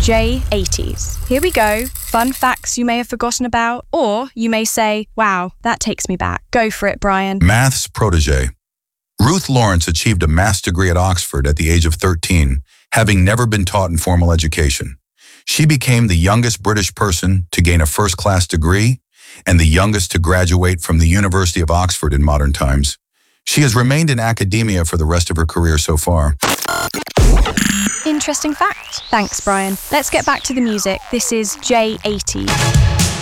J80s. Here we go. Fun facts you may have forgotten about, or you may say, wow, that takes me back. Go for it, Brian. Maths protege. Ruth Lawrence achieved a maths degree at Oxford at the age of 13, having never been taught in formal education. She became the youngest British person to gain a first-class degree and the youngest to graduate from the University of Oxford in modern times. She has remained in academia for the rest of her career so far. Interesting fact. Thanks, Brian. Let's get back to the music. This is J80.